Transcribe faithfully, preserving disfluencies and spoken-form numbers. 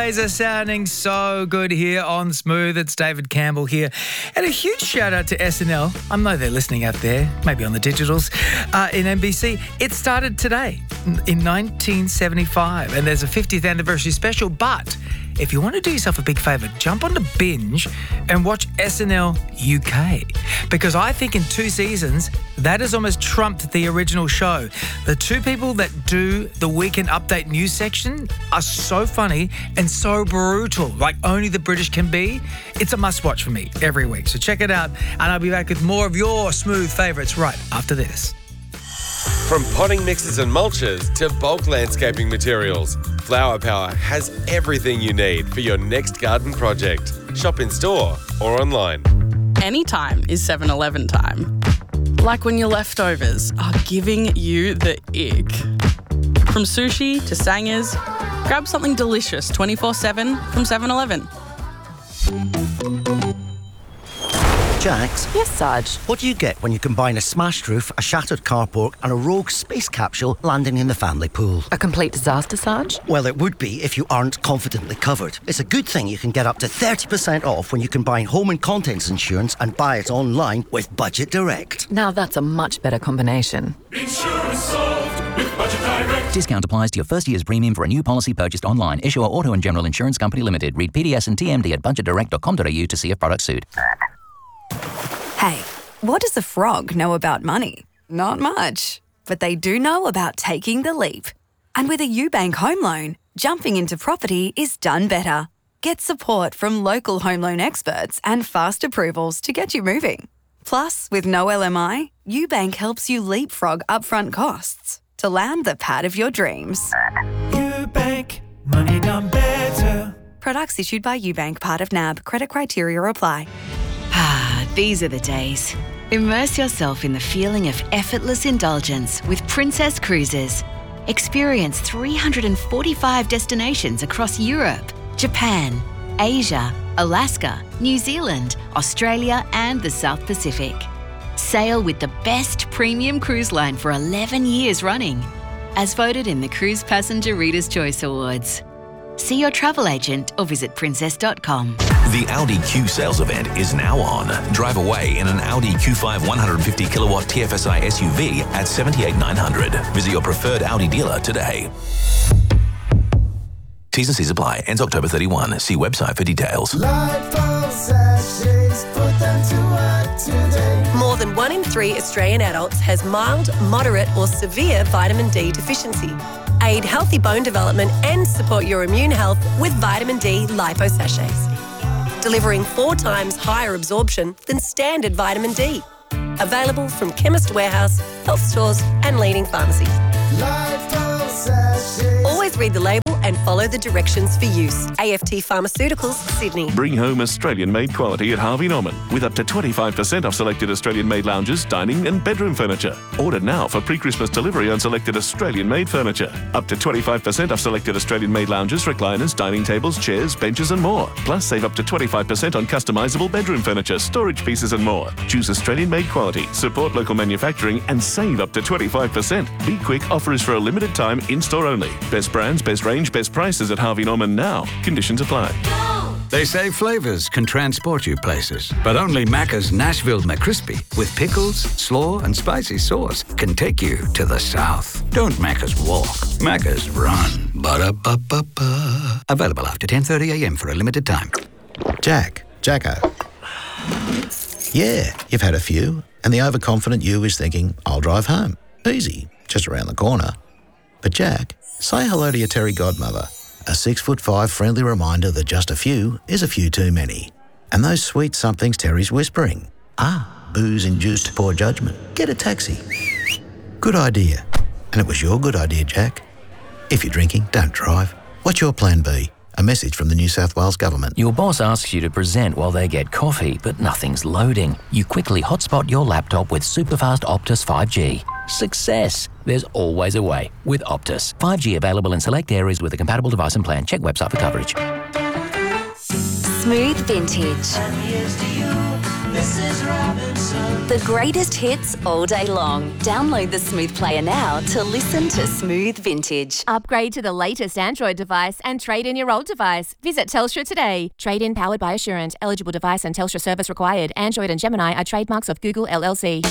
Are sounding so good here on Smooth. It's David Campbell here. And a huge shout out to S N L. I know they're listening out there, maybe on the digitals, uh, in N B C. It started today in nineteen seventy-five and there's a fiftieth anniversary special. But if you want to do yourself a big favour, jump onto Binge and watch S N L U K. Because I think in two seasons, that has almost trumped the original show. The two people that do the Weekend Update news section are so funny and so brutal, like only the British can be. It's a must-watch for me every week. So check it out, and I'll be back with more of your Smooth favourites right after this. From potting mixes and mulches to bulk landscaping materials, Flower Power has everything you need for your next garden project. Shop in store or online. Anytime is seven eleven time. Like when your leftovers are giving you the ick. From sushi to sangers, grab something delicious twenty-four seven from seven eleven. Jax, Yes, Sarge. what do you get when you combine a smashed roof, a shattered carport and a rogue space capsule landing in the family pool? A complete disaster, Sarge? Well, it would be if you aren't confidently covered. It's a good thing you can get up to thirty percent off when you combine home and contents insurance and buy it online with Budget Direct. Now that's a much better combination. Insurance solved with Budget Direct. Discount applies to your first year's premium for a new policy purchased online. Issuer Auto and General Insurance Company Limited. Read P D S and T M D at budget direct dot com dot a u to see if product suit. Hey, what does a frog know about money? Not much. But they do know about taking the leap. And with a UBank home loan, jumping into property is done better. Get support from local home loan experts and fast approvals to get you moving. Plus, with no L M I, UBank helps you leapfrog upfront costs to land the pad of your dreams. UBank, money done better. Products issued by UBank, part of N A B. Credit criteria apply. Ah, these are the days. Immerse yourself in the feeling of effortless indulgence with Princess Cruises. Experience three hundred forty-five destinations across Europe, Japan, Asia, Alaska, New Zealand, Australia, and the South Pacific. Sail with the best premium cruise line for eleven years running, as voted in the Cruise Passenger Reader's Choice Awards. See your travel agent or visit princess dot com. The Audi Q sales event is now on. Drive away in an Audi Q five one hundred fifty kilowatt T F S I S U V at seventy-eight thousand nine hundred. Visit your preferred Audi dealer today. T's and C's apply. Ends October thirty-first. See website for details. More than one in three Australian adults has mild, moderate or severe vitamin D deficiency. Aid healthy bone development and support your immune health with vitamin D lipo sachets, delivering four times higher absorption than standard vitamin D. Available from Chemist Warehouse, health stores and leading pharmacies. Always read the label and follow the directions for use. A F T Pharmaceuticals, Sydney. Bring home Australian-made quality at Harvey Norman with up to twenty-five percent off selected Australian-made lounges, dining and bedroom furniture. Order now for pre-Christmas delivery on selected Australian-made furniture. Up to twenty-five percent off selected Australian-made lounges, recliners, dining tables, chairs, benches and more. Plus save up to twenty-five percent on customisable bedroom furniture, storage pieces and more. Choose Australian-made quality, support local manufacturing and save up to twenty-five percent. Be quick, offer is for a limited time, in-store only. Best brands, best range, best prices at Harvey Norman now. Conditions apply. They say flavours can transport you places, but only Macca's Nashville McCrispy with pickles, slaw and spicy sauce can take you to the south. Don't Macca's walk, Macca's run. Ba-da-ba-ba-ba. Available after ten thirty a m for a limited time. Jack, Jacko. Yeah, you've had a few, and the overconfident you is thinking, I'll drive home. Easy, just around the corner. But Jack, say hello to your Terry godmother. A six foot five friendly reminder that just a few is a few too many. And those sweet somethings Terry's whispering. Ah, booze-induced poor judgment. Get a taxi. Good idea. And it was your good idea, Jack. If you're drinking, don't drive. What's your plan B? A message from the New South Wales Government. Your boss asks you to present while they get coffee, but nothing's loading. You quickly hotspot your laptop with superfast Optus five G. Success! There's always a way with Optus. five G available in select areas with a compatible device and plan. Check website for coverage. Smooth Vintage. And here's to you, Missus Robinson. The greatest hits all day long. Download the Smooth Player now to listen to Smooth Vintage. Upgrade to the latest Android device and trade in your old device. Visit Telstra today. Trade in powered by Assurant. Eligible device and Telstra service required. Android and Gemini are trademarks of Google L L C.